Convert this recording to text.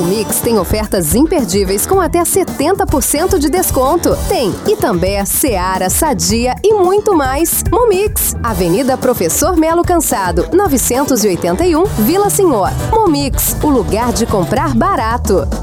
Mix tem ofertas imperdíveis com até 70% de desconto. Tem Itambé, Seara, Sadia e muito mais. Momix, Avenida Professor Melo Cansado, 981, Vila Senhor. Momix, o lugar de comprar barato.